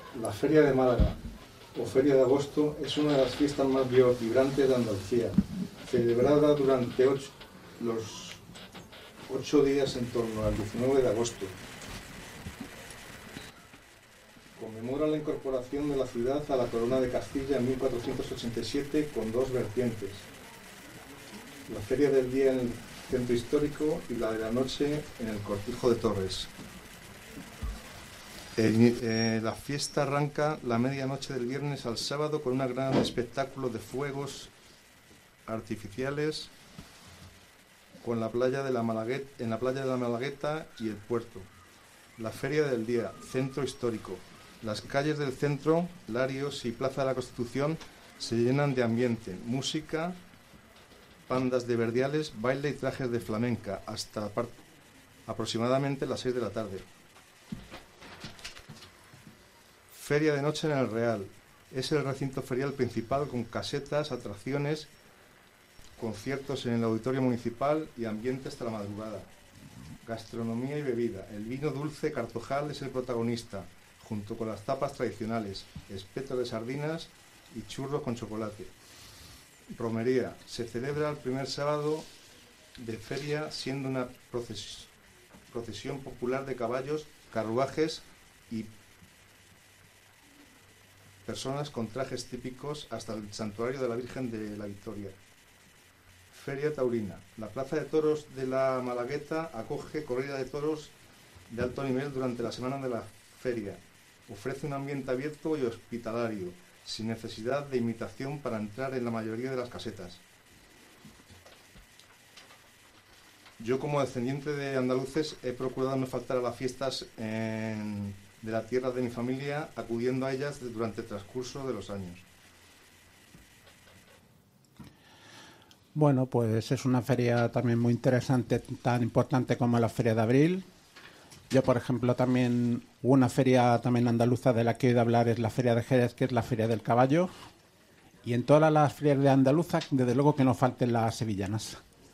La Feria de Málaga, o Feria de Agosto, es una de las fiestas más vibrantes de Andalucía, celebrada durante los 8 días en torno al 19 de agosto. Conmemora la incorporación de la ciudad a la Corona de Castilla en 1487 con dos vertientes: la Feria del Día en el Centro Histórico y la de la Noche en el Cortijo de Torres. La fiesta arranca la medianoche del viernes al sábado con un gran espectáculo de fuegos artificiales en la playa de la Malagueta y el puerto. La Feria del Día, Centro Histórico. Las calles del centro, Larios y Plaza de la Constitución se llenan de ambiente, música, bandas de verdiales, baile y trajes de flamenca hasta aproximadamente las 6 de la tarde. Feria de noche en el Real. Es el recinto ferial principal con casetas, atracciones, conciertos en el auditorio municipal y ambiente hasta la madrugada. Gastronomía y bebida. El vino dulce Cartojal es el protagonista, junto con las tapas tradicionales, espeto de sardinas y churros con chocolate. Romería. Se celebra el primer sábado de feria, siendo una procesión popular de caballos, carruajes y personas con trajes típicos hasta el santuario de la Virgen de la Victoria. Feria taurina. La Plaza de Toros de la Malagueta acoge corrida de toros de alto nivel durante la semana de la feria. Ofrece un ambiente abierto y hospitalario, sin necesidad de invitación para entrar en la mayoría de las casetas. Yo, como descendiente de andaluces, he procurado no faltar a las fiestas de la tierra de mi familia, acudiendo a ellas durante el transcurso de los años. Bueno, pues es una feria también muy interesante, tan importante como la Feria de Abril. Yo, por ejemplo, también una feria también andaluza de la que he oído hablar es la Feria de Jerez, que es la Feria del Caballo. Y en todas las ferias de andaluzas, desde luego que no falten las sevillanas.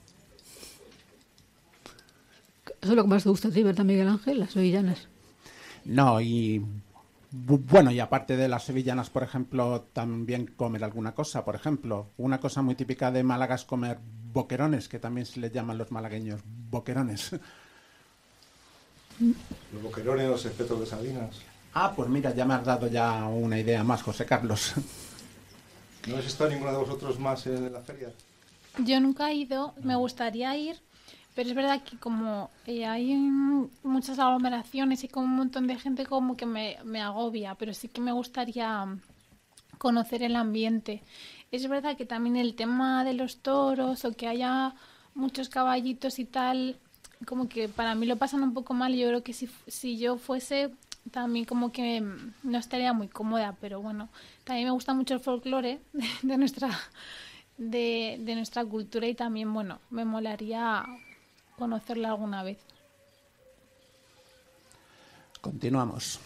Eso es lo que más te gusta a ti, ¿verdad, Miguel Ángel? Las sevillanas. No, y bueno, y aparte de las sevillanas, por ejemplo, también comer alguna cosa. Por ejemplo, una cosa muy típica de Málaga es comer boquerones, que también se les llaman los malagueños boquerones. Los boquerones, los espetos de sardinas. Ah, pues mira, ya me has dado ya una idea más, José Carlos. ¿No habéis estado ninguno de vosotros más en la feria? Yo nunca he ido, me gustaría ir, pero es verdad que como hay muchas aglomeraciones y como un montón de gente, como que me agobia, pero sí que me gustaría conocer el ambiente. Es verdad que también el tema de los toros o que haya muchos caballitos y tal, como que para mí lo pasan un poco mal. Yo creo que si yo fuese también como que no estaría muy cómoda, pero bueno, también me gusta mucho el folclore de nuestra cultura y también, bueno, me molaría conocerla alguna vez. Continuamos.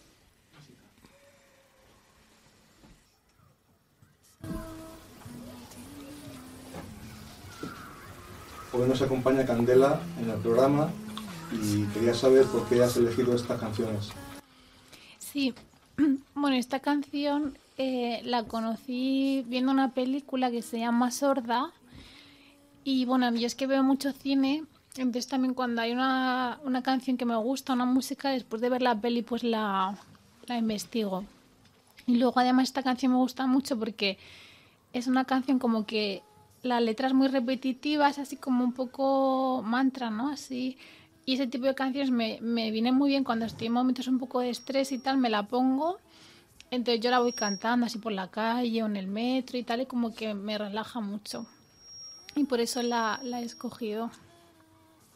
Hoy nos acompaña Candela en el programa y quería saber por qué has elegido estas canciones. Sí, bueno, esta canción la conocí viendo una película que se llama Sorda y bueno, yo es que veo mucho cine, entonces también cuando hay una canción que me gusta, una música, después de ver la peli pues la investigo. Y luego además esta canción me gusta mucho porque es una canción como que la letra es muy repetitiva, es así como un poco mantra, ¿no? Así. Y ese tipo de canciones me viene muy bien cuando estoy en momentos un poco de estrés y tal, me la pongo. Entonces yo la voy cantando así por la calle o en el metro y tal, y como que me relaja mucho. Y por eso la he escogido.